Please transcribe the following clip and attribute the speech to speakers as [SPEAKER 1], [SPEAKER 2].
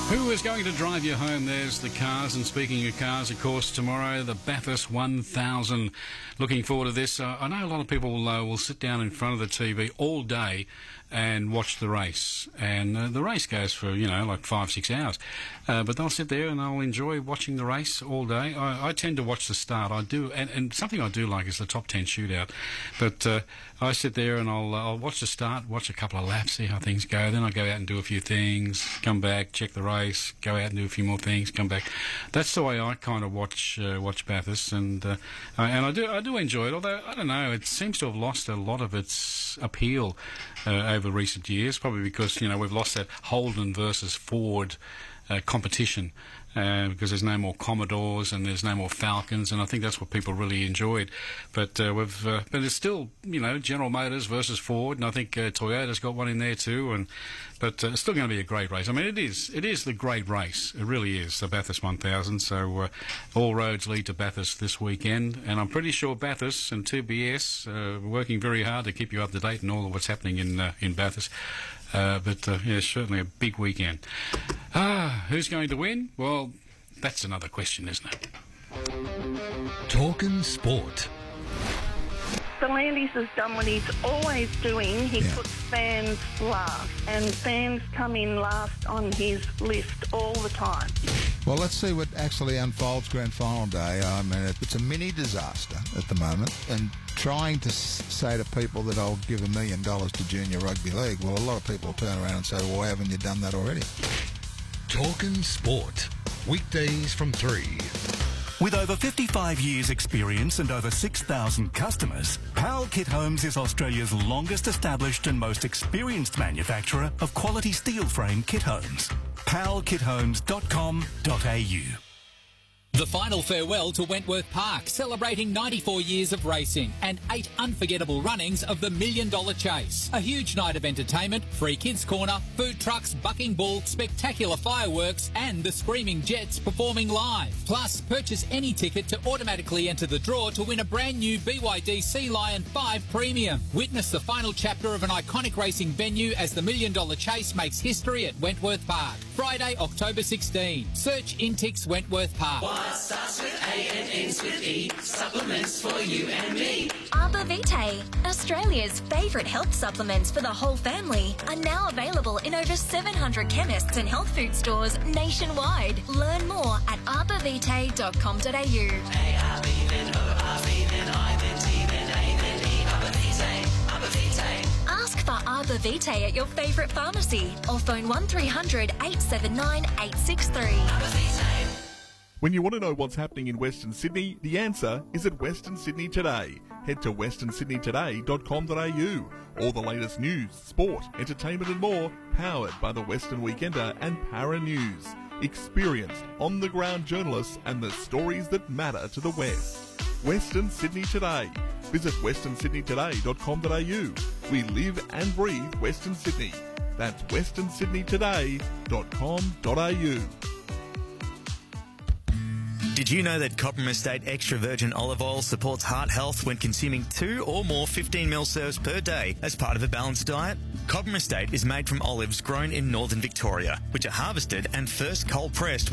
[SPEAKER 1] Who is going to drive you home? There's the cars. And speaking of cars, of course, tomorrow, the Bathurst 1000. Looking forward to this. I know a lot of people will sit down in front of the TV all day and watch the race. And the race goes for, like 5-6 hours. But they'll sit there and they'll enjoy watching the race all day. I tend to watch the start. I do. And something I do like is the top 10 shootout. But I sit there and I'll watch the start, watch a couple of laps, see how things go. Then I go out and do a few things, come back, check the race, go out and do a few more things, come back. That's the way I kind of watch Bathurst, and I do enjoy it. Although I don't know, it seems to have lost a lot of its appeal over recent years. Probably because we've lost that Holden versus Ford competition. Because there's no more Commodores and there's no more Falcons, and I think that's what people really enjoyed. But but there's still General Motors versus Ford, and I think Toyota's got one in there too. But it's still going to be a great race. I mean, it is the great race. It really is, the Bathurst 1000. So all roads lead to Bathurst this weekend, and I'm pretty sure Bathurst and 2BS are working very hard to keep you up to date on all of what's happening in Bathurst. But it's certainly a big weekend. Who's going to win? Well, that's another question, isn't it?
[SPEAKER 2] Talking sport.
[SPEAKER 3] The Landis has done what he's always doing. He puts fans last, and fans come in last on his list all the time.
[SPEAKER 4] Well, let's see what actually unfolds grand final day. I mean, it's a mini disaster at the moment, and trying to say to people that I'll give $1 million to junior rugby league, well, a lot of people turn around and say, well, why haven't you done that already?
[SPEAKER 2] Talking sport. Weekdays from 3.
[SPEAKER 5] With over 55 years' experience and over 6,000 customers, Powell Kit Homes is Australia's longest established and most experienced manufacturer of quality steel frame kit homes. powellkithomes.com.au.
[SPEAKER 6] The final farewell to Wentworth Park, celebrating 94 years of racing and 8 unforgettable runnings of the $1 Million Chase. A huge night of entertainment, free kids corner, food trucks, bucking bull, spectacular fireworks and the Screaming Jets performing live. Plus, purchase any ticket to automatically enter the draw to win a brand new BYD Sea Lion 5 Premium. Witness the final chapter of an iconic racing venue as the $1 Million Chase makes history at Wentworth Park. Friday, October 16. Search Intix Wentworth Park.
[SPEAKER 7] What starts with A and ends with E? Supplements for you and me.
[SPEAKER 8] Arbor Vitae, Australia's favourite health supplements for the whole family, are now available in over 700 chemists and health food stores nationwide. Learn more at arborvitae.com.au.
[SPEAKER 7] A-R-B, then O-R-B, then I, then T, then A, then E. Arbor Vitae, Arbor Vitae.
[SPEAKER 8] Ask for Arbor Vitae at your favourite pharmacy or phone 1300 879 863.
[SPEAKER 7] Arbor Vitae.
[SPEAKER 9] When you want to know what's happening in Western Sydney, the answer is at Western Sydney Today. Head to westernsydneytoday.com.au. All the latest news, sport, entertainment and more, powered by the Western Weekender and Para News. Experienced, on-the-ground journalists and the stories that matter to the West. Western Sydney Today. Visit westernsydneytoday.com.au. We live and breathe Western Sydney. That's westernsydneytoday.com.au.
[SPEAKER 10] Did you know that Cobram Estate Extra Virgin Olive Oil supports heart health when consuming 2 or more 15ml serves per day as part of a balanced diet? Cobram Estate is made from olives grown in northern Victoria, which are harvested and first cold pressed